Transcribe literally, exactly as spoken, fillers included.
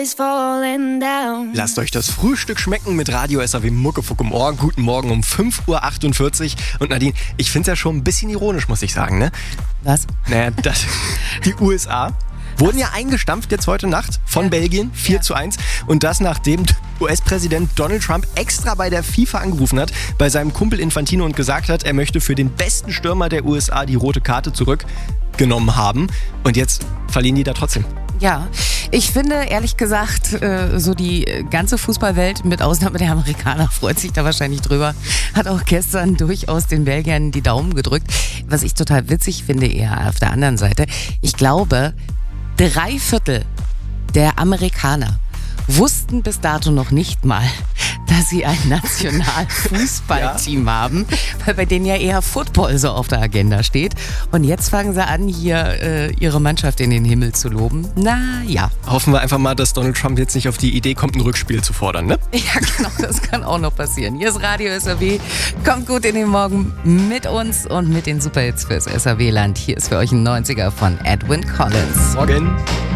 Lasst euch das Frühstück schmecken mit Radio S A W Muckefuck um Ohr. Guten Morgen um fünf Uhr achtundvierzig. Und Nadine, ich finde es ja schon ein bisschen ironisch, muss ich sagen, ne? Was? Naja, das, die U S A wurden ja eingestampft jetzt heute Nacht von ja. Belgien, vier ja. zu eins. Und das nachdem U S-Präsident Donald Trump extra bei der FIFA angerufen hat, bei seinem Kumpel Infantino und gesagt hat, er möchte für den besten Stürmer der U S A die rote Karte zurückgenommen haben. Und jetzt verlieren die da trotzdem. Ja, ich finde, ehrlich gesagt, so die ganze Fußballwelt, mit Ausnahme der Amerikaner, freut sich da wahrscheinlich drüber. Hat auch gestern durchaus den Belgiern die Daumen gedrückt. Was ich total witzig finde, eher auf der anderen Seite, ich glaube, drei Viertel der Amerikaner wussten bis dato noch nicht mal, dass sie ein Nationalfußballteam ja. haben, weil bei denen ja eher Football so auf der Agenda steht. Und jetzt fangen sie an, hier äh, ihre Mannschaft in den Himmel zu loben. Na ja. Hoffen wir einfach mal, dass Donald Trump jetzt nicht auf die Idee kommt, ein Rückspiel zu fordern, ne? Ja, genau, das kann auch noch passieren. Hier ist Radio S A W. Kommt gut in den Morgen mit uns und mit den Superhits fürs S A W-Land. Hier ist für euch ein neunziger von Edwyn Collins. Morgen.